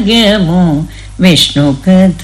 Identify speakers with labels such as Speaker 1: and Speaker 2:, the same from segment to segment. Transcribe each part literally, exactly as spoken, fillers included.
Speaker 1: భాగ్యము విష్ణు కథ.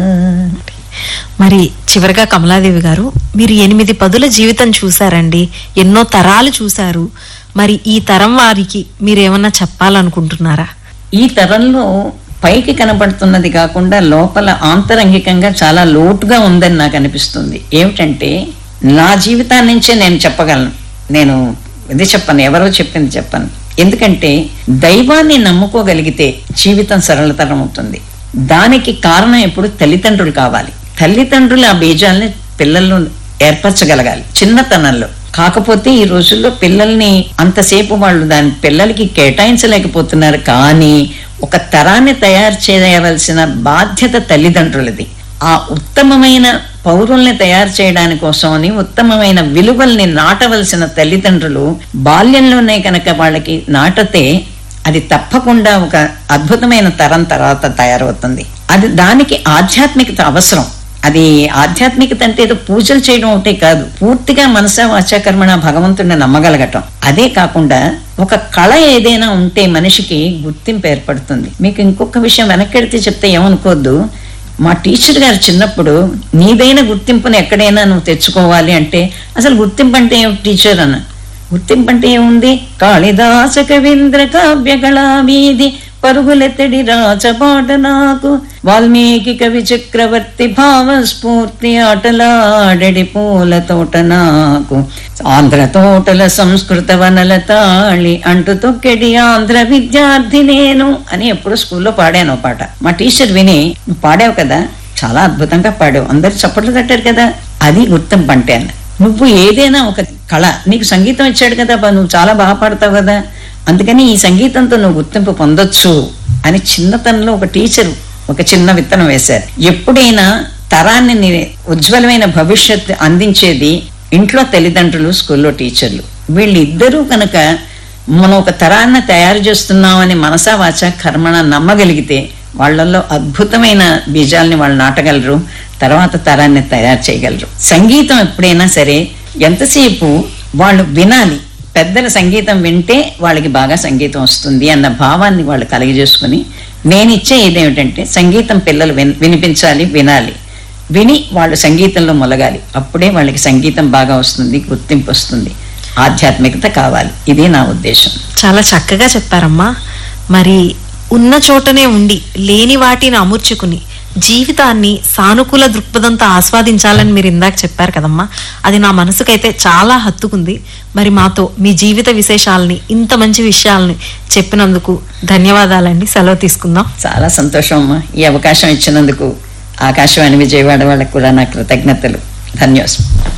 Speaker 2: మరి చివరిగా కమలాదేవి గారు, మీరు ఎనిమిది పదుల జీవితం చూసారండి, ఎన్నో తరాలు చూశారు. మరి ఈ తరం వారికి మీరేమన్నా చెప్పాలనుకుంటున్నారా?
Speaker 1: ఈ తరంలో పైకి కనబడుతున్నది కాకుండా లోపల ఆంతరంగికంగా చాలా లోటుగా ఉందని నాకు అనిపిస్తుంది. ఏమిటంటే, నా జీవితాన్ని నుంచే నేను చెప్పగలను. నేను ఇది చెప్పను, ఎవరో చెప్పింది చెప్పను. ఎందుకంటే దైవాన్ని నమ్ముకోగలిగితే జీవితం సరళతరం అవుతుంది. దానికి కారణం ఎప్పుడు తల్లిదండ్రులు కావాలి. తల్లిదండ్రులు ఆ బీజాలని పిల్లల్లో ఏర్పరచగలగాలి చిన్నతనంలో. కాకపోతే ఈ రోజుల్లో పిల్లల్ని అంతసేపు వాళ్ళు దాని పిల్లలకి కేటాయించలేకపోతున్నారు. కానీ ఒక తరాన్ని తయారు చేయవలసిన బాధ్యత తల్లిదండ్రులది. ఆ ఉత్తమమైన పౌరుల్ని తయారు చేయడానికి కోసమని ఉత్తమమైన విలువల్ని నాటవలసిన తల్లిదండ్రులు బాల్యంలోనే కనుక వాళ్ళకి నాటితే అది తప్పకుండా ఒక అద్భుతమైన తరం తర్వాత తయారవుతుంది. అది దానికి ఆధ్యాత్మికత అవసరం. అది ఆధ్యాత్మికత అంటే ఏదో పూజలు చేయడం ఒకటే కాదు, పూర్తిగా మనసా వాచా కర్మణ భగవంతుడిని నమ్మగలగటం. అదే కాకుండా ఒక కళ ఏదైనా ఉంటే మనిషికి గుర్తింపు ఏర్పడుతుంది. మీకు ఇంకొక విషయం వెనక్కెడితే చెప్తే ఏమనుకోవద్దు, మా టీచర్ గారు చిన్నప్పుడు నీదైన గుర్తింపుని ఎక్కడైనా నువ్వు తెచ్చుకోవాలి అంటే, అసలు గుర్తింపు అంటే ఏమిటి టీచర్ అన్న, గుర్తింపు అంటే ఏముంది, కాళిదాస కవీంద్ర కావ్యకళా వీధి పరుగులెత్తడి రాచపాట నాకు, వాల్మీకి కవి చక్రవర్తి భావస్ఫూర్తి ఆటలాడడి పూల తోట నాకు, ఆంధ్ర తోటల సంస్కృత వనల తాళి అంటూ తొక్కెడి ఆంధ్ర విద్యార్థి నేను అని ఎప్పుడు స్కూల్లో పాడాను పాట. మా టీచర్ విని, నువ్వు పాడావు కదా, చాలా అద్భుతంగా పాడావు, అందరు చప్పట్లు తట్టారు కదా, అది గుర్తింపు అంటే అన్న. నువ్వు ఏదైనా ఒక కళ, నీకు సంగీతం ఇచ్చాడు కదా, నువ్వు చాలా బాగా పాడతావు కదా, అందుకని ఈ సంగీతంతో నువ్వు గుర్తింపు పొందొచ్చు అని చిన్నతనంలో ఒక టీచర్ ఒక చిన్న విత్తనం వేశారు. ఎప్పుడైనా తరాన్ని ఉజ్వలమైన భవిష్యత్తు అందించేది ఇంట్లో తల్లిదండ్రులు, స్కూల్లో టీచర్లు. వీళ్ళిద్దరూ కనుక మనం ఒక తరాన్ని తయారు చేస్తున్నామని మనసా వాచ కర్మణ నమ్మగలిగితే వాళ్ళల్లో అద్భుతమైన బీజాలని వాళ్ళు నాటగలరు, తర్వాత తరాన్ని తయారు చేయగలరు. సంగీతం ఎప్పుడైనా సరే ఎంతసేపు వాళ్ళు వినాలి, పెద్దల సంగీతం వింటే వాళ్ళకి బాగా సంగీతం వస్తుంది అన్న భావాన్ని వాళ్ళు కలిగజేసుకుని, నేను ఇచ్చే ఇదేమిటంటే సంగీతం పిల్లలు విన్ వినిపించాలి, వినాలి, విని వాళ్ళు సంగీతంలో మొలగాలి. అప్పుడే వాళ్ళకి సంగీతం బాగా వస్తుంది, గుర్తింపు వస్తుంది, ఆధ్యాత్మికత కావాలి. ఇది నా ఉద్దేశం.
Speaker 2: చాలా చక్కగా చెప్పారమ్మా. మరి ఉన్న చోటనే ఉండి లేని వాటిని అమర్చుకుని జీవితాన్ని సానుకూల దృక్పథంతో ఆస్వాదించాలని మీరు ఇందాక చెప్పారు కదమ్మా, అది నా మనసుకైతే చాలా హత్తుకుంది. మరి మాతో మీ జీవిత విశేషాలని, ఇంత మంచి విషయాలని చెప్పినందుకు ధన్యవాదాలండి. సెలవు తీసుకుందాం.
Speaker 1: చాలా సంతోషం అమ్మా, ఈ అవకాశం ఇచ్చినందుకు ఆకాశవాణి విజయవాడ వాళ్ళకు కూడా నా కృతజ్ఞతలు. ధన్యవాదాలు.